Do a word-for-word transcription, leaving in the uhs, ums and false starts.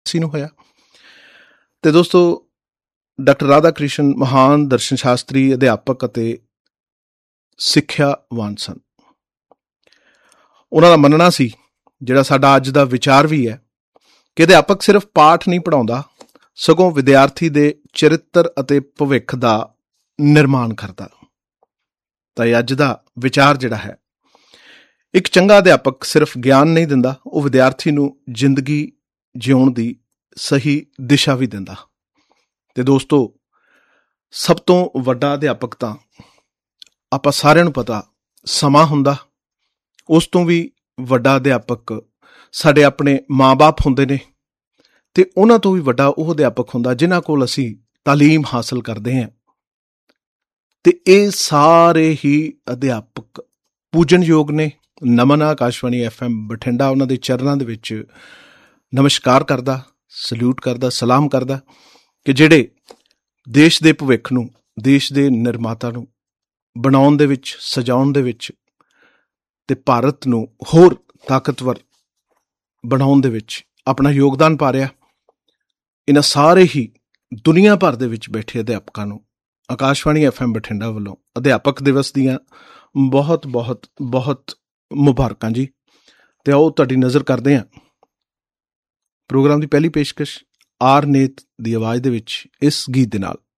ਸੀ ਨੂੰ ਹੋਇਆ। ਤੇ ਦੋਸਤੋ, ਡਾਕਟਰ ਰਾਧਾ ਕ੍ਰਿਸ਼ਨ ਮਹਾਨ ਦਰਸ਼ਨ ਸ਼ਾਸਤਰੀ, ਅਧਿਆਪਕ ਅਤੇ ਸਿੱਖਿਆਵਾਨ ਸਨ। ਉਹਨਾਂ ਦਾ ਮੰਨਣਾ ਸੀ, ਜਿਹੜਾ ਸਾਡਾ ਅੱਜ ਦਾ ਵਿਚਾਰ ਵੀ ਹੈ, ਕਿ ਅਧਿਆਪਕ ਸਿਰਫ ਪਾਠ ਨਹੀਂ ਪੜ੍ਹਾਉਂਦਾ, ਸਗੋਂ ਵਿਦਿਆਰਥੀ ਦੇ ਚਰਿੱਤਰ ਅਤੇ ਭਵਿੱਖ ਦਾ ਨਿਰਮਾਣ ਕਰਦਾ। ਤਾਂ ਇਹ ਅੱਜ ਦਾ ਵਿਚਾਰ ਜਿਹੜਾ ਹੈ, ਇੱਕ ਚੰਗਾ ਅਧਿਆਪਕ ਸਿਰਫ ਗਿਆਨ ਨਹੀਂ ਦਿੰਦਾ, ਉਹ ਵਿਦਿਆਰਥੀ ਨੂੰ ਜ਼ਿੰਦਗੀ ਜਿਉਣ ਦੀ ਸਹੀ ਦਿਸ਼ਾ ਵੀ ਦਿੰਦਾ। ਤੇ ਦੋਸਤੋ, ਸਭ ਤੋਂ ਵੱਡਾ ਅਧਿਆਪਕ ਤਾਂ ਆਪਾਂ ਸਾਰਿਆਂ ਨੂੰ ਪਤਾ ਸਮਾਂ ਹੁੰਦਾ। ਉਸ ਤੋਂ ਵੀ ਵੱਡਾ ਅਧਿਆਪਕ ਸਾਡੇ ਆਪਣੇ ਮਾਂ-ਬਾਪ ਹੁੰਦੇ ਨੇ, ਤੇ ਉਹਨਾਂ ਤੋਂ ਵੀ ਵੱਡਾ ਉਹ ਅਧਿਆਪਕ ਹੁੰਦਾ ਜਿਨ੍ਹਾਂ ਕੋਲ ਅਸੀਂ ਤਾਲੀਮ ਹਾਸਲ ਕਰਦੇ ਹਾਂ। ਤੇ ਇਹ ਸਾਰੇ ਹੀ ਅਧਿਆਪਕ ਪੂਜਨਯੋਗ ਨੇ। ਨਮਨ ਆਕਾਸ਼ਵਾਣੀ ਐਫ ਐਮ ਬਠਿੰਡਾ ਉਹਨਾਂ ਦੇ ਚਰਨਾਂ ਦੇ ਵਿੱਚ ਨਮਸਕਾਰ ਕਰਦਾ, ਸਲੂਟ ਕਰਦਾ, ਸਲਾਮ ਕਰਦਾ, ਕਿ ਜਿਹੜੇ ਦੇਸ਼ ਦੇ ਭਵਿੱਖ ਨੂੰ, ਦੇਸ਼ ਦੇ ਨਿਰਮਾਤਾ ਨੂੰ ਬਣਾਉਣ ਦੇ ਵਿੱਚ, ਸਜਾਉਣ ਦੇ ਵਿੱਚ ਤੇ ਭਾਰਤ ਨੂੰ ਹੋਰ ਤਾਕਤਵਰ ਬਣਾਉਣ ਦੇ ਵਿੱਚ ਆਪਣਾ ਯੋਗਦਾਨ ਪਾ ਰਿਹਾ। ਇਹਨਾਂ ਸਾਰੇ ਹੀ ਦੁਨੀਆ ਭਰ ਦੇ ਵਿੱਚ ਬੈਠੇ ਅਧਿਆਪਕਾਂ ਨੂੰ ਆਕਾਸ਼ਵਾਣੀ ਐਫ ਐਮ ਬਠਿੰਡਾ ਵੱਲੋਂ ਅਧਿਆਪਕ ਦਿਵਸ ਦੀਆਂ ਬਹੁਤ ਬਹੁਤ ਬਹੁਤ ਮੁਬਾਰਕਾਂ ਜੀ। ਤੇ ਆਓ ਤੁਹਾਡੀ ਨਜ਼ਰ ਕਰਦੇ ਹਾਂ ਪ੍ਰੋਗਰਾਮ ਦੀ ਪਹਿਲੀ ਪੇਸ਼ਕਸ਼ ਆਰ ਨੇਤ ਦੀ ਆਵਾਜ਼ ਦੇ ਵਿੱਚ ਇਸ ਗੀਤ ਦੇ ਨਾਲ।